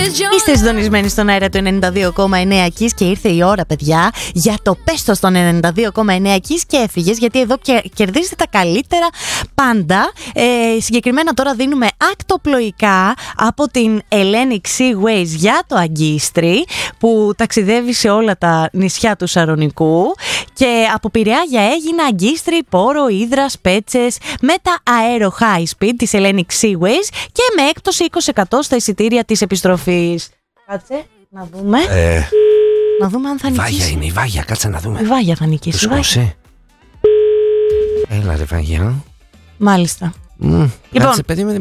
Είστε συντονισμένοι στον αέρα του 92,9 Kiss και ήρθε η ώρα, παιδιά, για το πέστο στον 92,9 Kiss και έφυγες, γιατί εδώ κερδίζετε τα καλύτερα πάντα. Συγκεκριμένα τώρα δίνουμε ακτοπλοϊκά από την Hellenic Seaways για το Αγκίστρι, που ταξιδεύει σε όλα τα νησιά του Σαρονικού, και από Πειραιά για Αίγινα, Αγκίστρι, Πόρο, Ύδρας, Πέτσες, με τα αέρο high speed της Hellenic Seaways και με έκπτωση 20% στα εισιτήρια της επιστροφής. Κάτσε, να δούμε. Να δούμε αν θα νικήσει. Βάγια είναι η Βάγια, κάτσε να δούμε. Η Βάγια θα νικήσει. Του σκόσε. Έλα ρε Βάγια. Μάλιστα. Λοιπόν, κάτσε, περίμενε.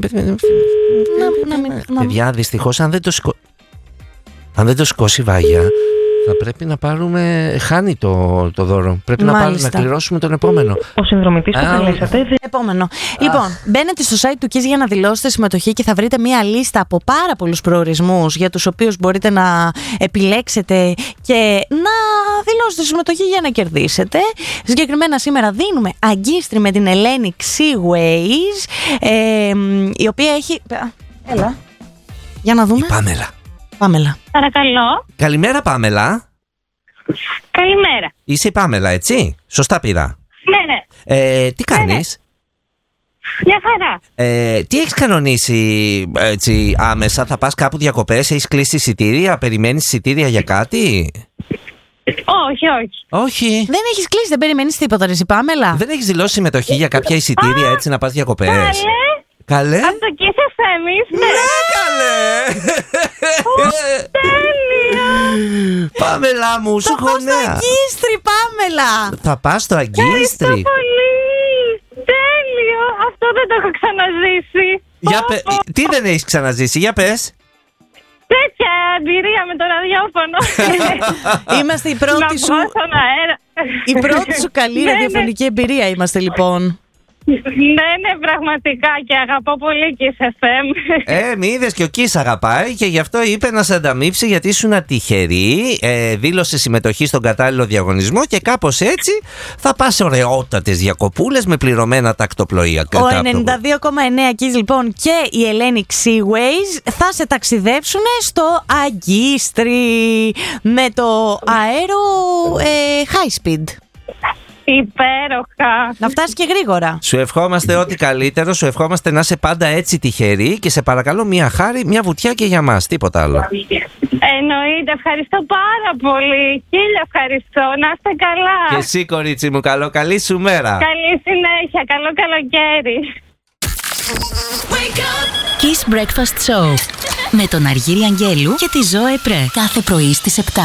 Να παιδιά, δυστυχώς αν δεν το σκώσει Βάγια, θα πρέπει να πάρουμε. Χάνει το δώρο. Πρέπει να κληρώσουμε τον επόμενο. Ο συνδρομητής που καλέσατε. Επόμενο. Λοιπόν, μπαίνετε στο site του KISS για να δηλώσετε συμμετοχή και θα βρείτε μία λίστα από πάρα πολλούς προορισμούς για τους οποίους μπορείτε να επιλέξετε και να δηλώσετε συμμετοχή για να κερδίσετε. Συγκεκριμένα σήμερα δίνουμε Αγκίστρι με την Hellenic Seaways, η οποία έχει. Έλα. Για να δούμε. Η Πάμελα. Παρακαλώ. Καλημέρα Πάμελα. Καλημέρα. Είσαι η Πάμελα, έτσι? Σωστά πήρα. Ναι. Τι κάνεις? Μια χαρά. Τι έχεις κανονίσει έτσι άμεσα? Θα πας κάπου διακοπές? Έχεις κλείσει εισιτήρια? Περιμένεις εισιτήρια για κάτι? Όχι. Δεν έχεις κλείσει, δεν περιμένεις τίποτα, ρε Πάμελα? Δεν έχεις δηλώσει συμμετοχή για κάποια εισιτήρια έτσι να πας διακοπές? Καλέ. Από το KISS FM. Ναι, καλέ. Τέλεια. Πάμελα μου, σου έχω νέα. Θα πας στο Αγκίστρι, Πάμελα. Θα πας στο Αγκίστρι. Ευχαριστώ πολύ. Τέλειο. Αυτό δεν το έχω ξαναζήσει. Τι δεν έχεις ξαναζήσει, για πες. Τέτοια εμπειρία με το ραδιόφωνο. Είμαστε η πρώτη σου καλή ραδιοφωνική εμπειρία είμαστε λοιπόν. Ναι, πραγματικά, και αγαπώ πολύ KISS FM. Μη είδες και ο KISS αγαπάει και γι' αυτό είπε να σε ανταμείψει, γιατί ήσουν τυχερή. Δήλωσε συμμετοχή στον κατάλληλο διαγωνισμό και κάπως έτσι θα πας ωραιότατες διακοπούλες με πληρωμένα τακτοπλοεία. Ο 92,9 KISS λοιπόν και η Hellenic Seaways θα σε ταξιδέψουν στο Αγκίστρι με το αέρο high speed. Υπέροχα. Να φτάσει και γρήγορα. Σου ευχόμαστε ό,τι καλύτερο. Σου ευχόμαστε να είσαι πάντα έτσι τυχερή. Και σε παρακαλώ μια χάρη, μια βουτιά και για μας. Τίποτα άλλο. Εννοείται. Ευχαριστώ πάρα πολύ. Χίλια ευχαριστώ. Να είστε καλά. Και εσύ, κορίτσι μου, καλή σου μέρα. Καλή συνέχεια. Καλό καλοκαίρι. KISS Breakfast Show με τον Αργύρη Αγγέλου και τη Ζώε Πρέ. Κάθε πρωί στις 7.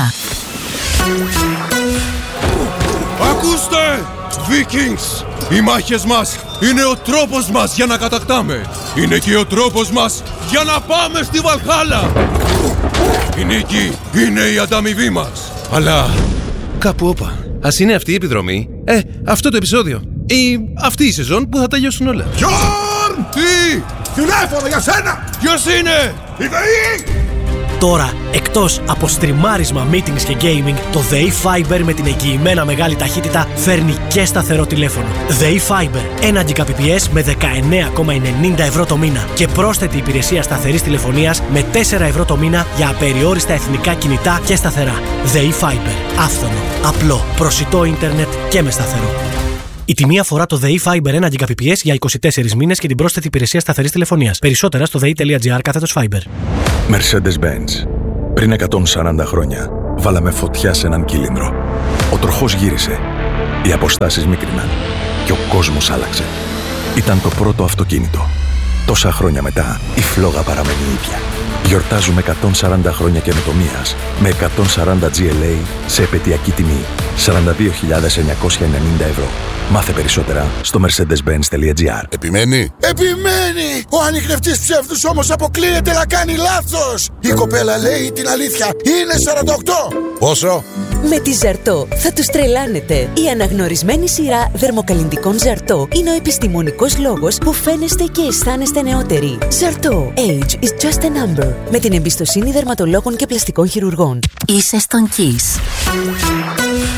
Ακούστε, Vikings! Οι μάχες μας είναι ο τρόπος μας για να κατακτάμε. Είναι και ο τρόπος μας για να πάμε στη Βαλχάλα. Η νίκη είναι η ανταμοιβή μας. Αλλά κάπου όπα. Ας είναι αυτή η επιδρομή, αυτό το επεισόδιο ή αυτή η σεζόν που θα τελειώσουν όλα. Γιόρν! Τι! Τηλέφωνο για σένα! Ποιος είναι? Η ΔΕΗ! Τώρα, εκτός από στριμάρισμα, meetings και gaming, το ΔΕΗ Fiber με την εγγυημένα μεγάλη ταχύτητα φέρνει και σταθερό τηλέφωνο. ΔΕΗ Fiber, 1 Gbps με 19,90 ευρώ το μήνα και πρόσθετη υπηρεσία σταθερής τηλεφωνίας με 4 ευρώ το μήνα για απεριόριστα εθνικά κινητά και σταθερά. ΔΕΗ Fiber, άφθονο, απλό, προσιτό ίντερνετ και με σταθερό. Η τιμή αφορά το ΔΕΗ Fiber 1 Gbps για 24 μήνες και την πρόσθετη υπηρεσία σταθερής τηλεφωνίας. Περισσότερα στο dei.gr/Fiber. Mercedes-Benz. Πριν 140 χρόνια, βάλαμε φωτιά σε έναν κύλινδρο. Ο τροχός γύρισε. Οι αποστάσεις μίκριναν. Και ο κόσμος άλλαξε. Ήταν το πρώτο αυτοκίνητο. Τόσα χρόνια μετά, η φλόγα παραμένει ίδια. Γιορτάζουμε 140 χρόνια καινοτομίας με 140 GLA σε επαιτειακή τιμή 42.990 ευρώ. Μάθε περισσότερα στο mercedes-benz.gr. Επιμένει! Ο ανιχνευτής ψεύδους όμως αποκλείεται να κάνει λάθος! Η κοπέλα λέει την αλήθεια. Είναι 48! Πόσο? Με τη Ζαρτό θα τους τρελάνετε. Η αναγνωρισμένη σειρά δερμοκαλλυντικών Ζαρτό είναι ο επιστημονικός λόγος που φαίνεστε και αισθάνεστε νεότεροι. Ζαρτό. Age is just a number. Με την εμπιστοσύνη δερματολόγων και πλαστικών χειρουργών. Είσαι στον KISS.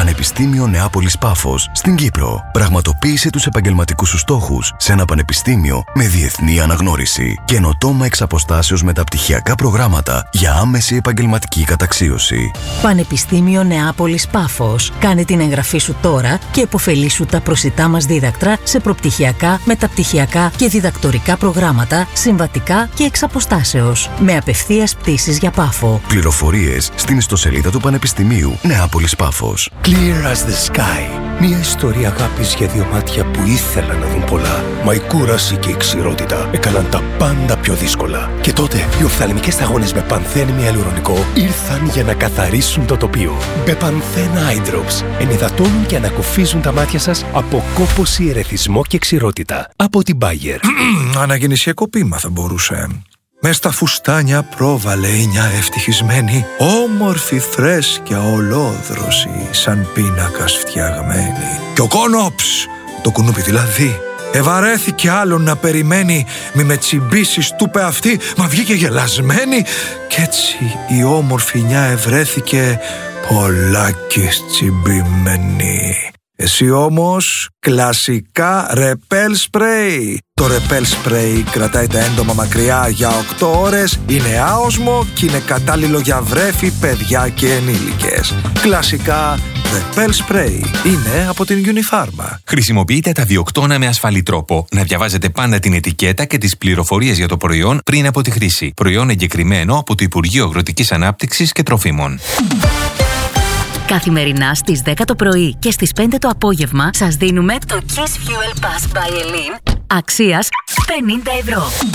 Πανεπιστήμιο Νεάπολης Πάφος στην Κύπρο. Πραγματοποίησε τους επαγγελματικούς σου στόχους σε ένα πανεπιστήμιο με διεθνή αναγνώριση. Καινοτόμα εξ αποστάσεως μεταπτυχιακά προγράμματα για άμεση επαγγελματική καταξίωση. Πανεπιστήμιο Νεάπολης Πάφος. Κάνε την εγγραφή σου τώρα και επωφελήσου τα προσιτά μας δίδακτρα σε προπτυχιακά, μεταπτυχιακά και διδακτορικά προγράμματα, συμβατικά και εξ αποστάσεως. Με απευθείας πτήσεις για Πάφο. Πληροφορίες στην ιστοσελίδα του Πανεπιστημίου Νεάπολης Πάφος. Clear as the sky. Μια ιστορία αγάπης για δύο μάτια που ήθελαν να δουν πολλά. Μα η κούραση και η ξηρότητα έκαναν τα πάντα πιο δύσκολα. Και τότε οι οφθαλμικές σταγόνες με πανθένη αλουρονικό ήρθαν για να καθαρίσουν το τοπίο. Μπεπανθένα Eye Drops ενυδατώνουν και ανακουφίζουν τα μάτια σας από κόπωση, ερεθισμό και ξηρότητα. Από την Bayer. Αναγεννησιακό ποίημα θα μπορούσε. Μες στα φουστάνια πρόβαλε η νιά ευτυχισμένη, όμορφη, φρέσκια, ολόδρωση, σαν πίνακας φτιαγμένη. Και ο Κόνοψ, το κουνούπι δηλαδή, ευαρέθηκε άλλον να περιμένει, μη με τσιμπήσεις, του είπε αυτή, μα βγήκε γελασμένη. Κι έτσι η όμορφη νιά ευρέθηκε πολλάκις τσιμπημένη. Εσύ όμως, κλασικά ρεπέλ σπρέι. Το ρεπέλ σπρέι κρατάει τα έντομα μακριά για 8 ώρες, είναι άοσμο και είναι κατάλληλο για βρέφη, παιδιά και ενήλικες. Κλασικά ρεπέλ σπρέι είναι από την Unifarma. Χρησιμοποιείτε τα διοκτώνα με ασφαλή τρόπο. Να διαβάζετε πάντα την ετικέτα και τις πληροφορίες για το προϊόν πριν από τη χρήση. Προϊόν εγκεκριμένο από το Υπουργείο Αγροτικής Ανάπτυξης και Τροφίμων. Καθημερινά στις 10 το πρωί και στις 5 το απόγευμα σας δίνουμε το Kiss Fuel Pass by Elin αξίας 50 ευρώ.